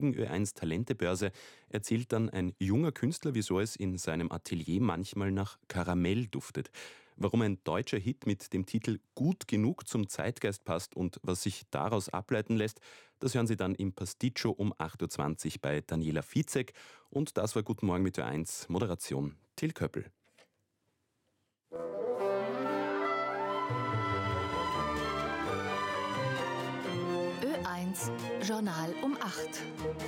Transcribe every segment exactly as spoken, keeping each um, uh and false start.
heutigen Ö eins Talentebörse erzählt dann ein junger Künstler, wieso es in seinem Atelier manchmal nach Karamell duftet. Warum ein deutscher Hit mit dem Titel Gut genug zum Zeitgeist passt und was sich daraus ableiten lässt, das hören Sie dann im Pasticcio um acht Uhr zwanzig bei Daniela Fizek. Und das war Guten Morgen mit Ö eins, Moderation Till Köppel. Ö eins Journal um acht.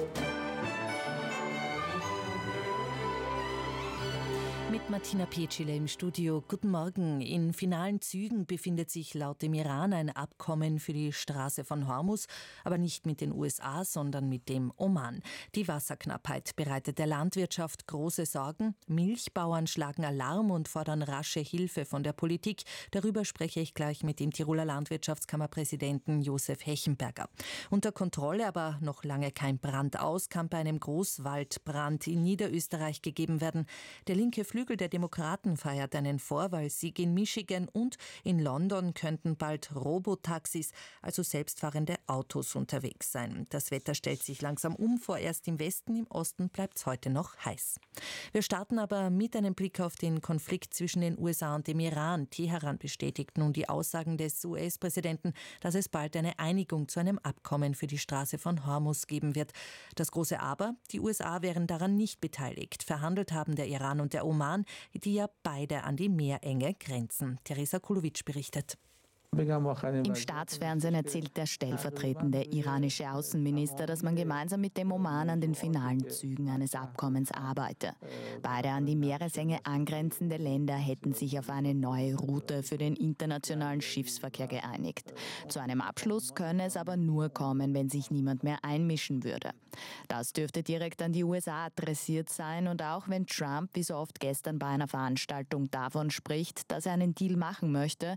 Mit Martina Petschile im Studio. Guten Morgen. In finalen Zügen befindet sich laut dem Iran ein Abkommen für die Straße von Hormuz, aber nicht mit den U S A, sondern mit dem Oman. Die Wasserknappheit bereitet der Landwirtschaft große Sorgen. Milchbauern schlagen Alarm und fordern rasche Hilfe von der Politik. Darüber spreche ich gleich mit dem Tiroler Landwirtschaftskammerpräsidenten Josef Hechenberger. Unter Kontrolle, aber noch lange kein Brand aus, kann bei einem Großwaldbrand in Niederösterreich gegeben werden. Der linke Flügel der Demokraten feiert einen Vorwahlsieg in Michigan und in London könnten bald Robotaxis, also selbstfahrende Autos, unterwegs sein. Das Wetter stellt sich langsam um, vorerst im Westen, im Osten bleibt es heute noch heiß. Wir starten aber mit einem Blick auf den Konflikt zwischen den U S A und dem Iran. Teheran bestätigt nun die Aussagen des U S-Präsidenten, dass es bald eine Einigung zu einem Abkommen für die Straße von Hormuz geben wird. Das große Aber: Die U S A wären daran nicht beteiligt. Verhandelt haben der Iran und der Oman, die ja beide an die Meerenge grenzen. Theresa Kulowitsch berichtet. Im Staatsfernsehen erzählt der stellvertretende iranische Außenminister, dass man gemeinsam mit dem Oman an den finalen Zügen eines Abkommens arbeite. Beide an die Meeresenge angrenzende Länder hätten sich auf eine neue Route für den internationalen Schiffsverkehr geeinigt. Zu einem Abschluss könne es aber nur kommen, wenn sich niemand mehr einmischen würde. Das dürfte direkt an die U S A adressiert sein, und auch wenn Trump wie so oft gestern bei einer Veranstaltung davon spricht, dass er einen Deal machen möchte,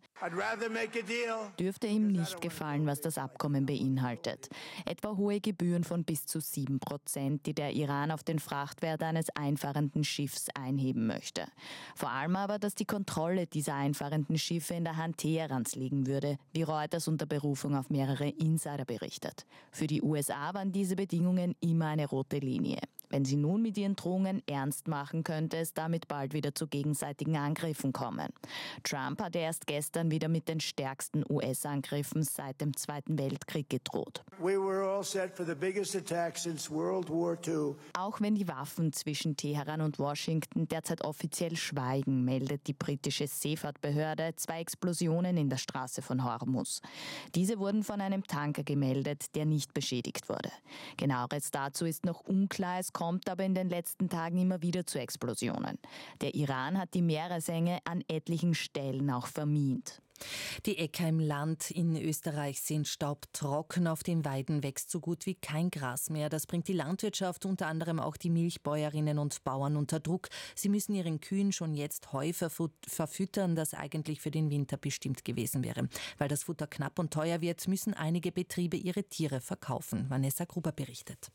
dürfte ihm nicht gefallen, was das Abkommen beinhaltet. Etwa hohe Gebühren von bis zu sieben Prozent, die der Iran auf den Frachtwert eines einfahrenden Schiffs einheben möchte. Vor allem aber, dass die Kontrolle dieser einfahrenden Schiffe in der Hand Teherans liegen würde, wie Reuters unter Berufung auf mehrere Insider berichtet. Für die U S A waren diese Bedingungen immer eine rote Linie. Wenn sie nun mit ihren Drohungen ernst machen, könnte es damit bald wieder zu gegenseitigen Angriffen kommen. Trump hatte erst gestern wieder mit den stärksten U S-Angriffen seit dem Zweiten Weltkrieg gedroht. We were all set for the biggest attack since World War Two. Auch wenn die Waffen zwischen Teheran und Washington derzeit offiziell schweigen, meldet die britische Seefahrtbehörde zwei Explosionen in der Straße von Hormuz. Diese wurden von einem Tanker gemeldet, der nicht beschädigt wurde. Genaueres dazu ist noch unklar. Es kommt aber in den letzten Tagen immer wieder zu Explosionen. Der Iran hat die Meeresenge an etlichen Stellen auch vermint. Die Äcker im Land in Österreich sind staubtrocken, auf den Weiden wächst so gut wie kein Gras mehr. Das bringt die Landwirtschaft, unter anderem auch die Milchbäuerinnen und Bauern, unter Druck. Sie müssen ihren Kühen schon jetzt Heu verfüttern, das eigentlich für den Winter bestimmt gewesen wäre. Weil das Futter knapp und teuer wird, müssen einige Betriebe ihre Tiere verkaufen. Vanessa Gruber berichtet.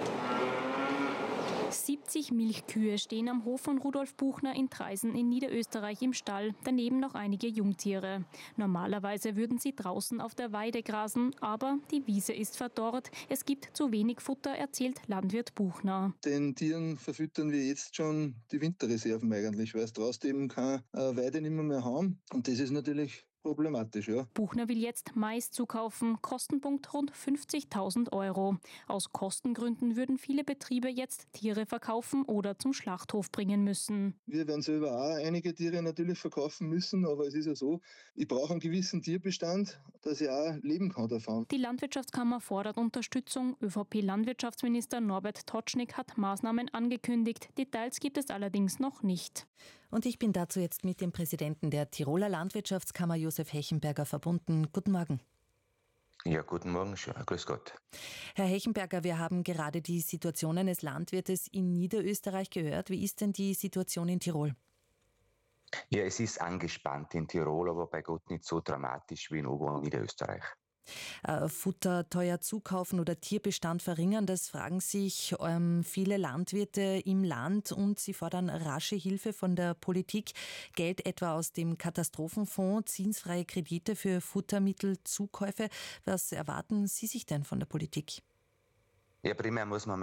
siebzig Milchkühe stehen am Hof von Rudolf Buchner in Traisen in Niederösterreich im Stall, daneben noch einige Jungtiere. Normalerweise würden sie draußen auf der Weide grasen, aber die Wiese ist verdorrt. Es gibt zu wenig Futter, erzählt Landwirt Buchner. Den Tieren verfüttern wir jetzt schon die Winterreserven eigentlich, weil es draußen eben keine Weide nicht mehr, mehr haben. Und das ist natürlich problematisch, ja. Buchner will jetzt Mais zukaufen, Kostenpunkt rund fünfzigtausend Euro. Aus Kostengründen würden viele Betriebe jetzt Tiere verkaufen oder zum Schlachthof bringen müssen. Wir werden selber auch einige Tiere natürlich verkaufen müssen, aber es ist ja so, ich brauche einen gewissen Tierbestand, dass ich auch leben kann davon. Die Landwirtschaftskammer fordert Unterstützung. ÖVP-Landwirtschaftsminister Norbert Totschnig hat Maßnahmen angekündigt. Details gibt es allerdings noch nicht. Und ich bin dazu jetzt mit dem Präsidenten der Tiroler Landwirtschaftskammer, Josef Hechenberger, verbunden. Guten Morgen. Ja, guten Morgen, grüß Gott. Herr Hechenberger, wir haben gerade die Situation eines Landwirtes in Niederösterreich gehört. Wie ist denn die Situation in Tirol? Ja, es ist angespannt in Tirol, aber bei Gott nicht so dramatisch wie in Ober- und Niederösterreich. Äh, Futter teuer zukaufen oder Tierbestand verringern, das fragen sich ähm, viele Landwirte im Land und sie fordern rasche Hilfe von der Politik. Geld etwa aus dem Katastrophenfonds, zinsfreie Kredite für Futtermittelzukäufe. Was erwarten Sie sich denn von der Politik? Ja, primär muss man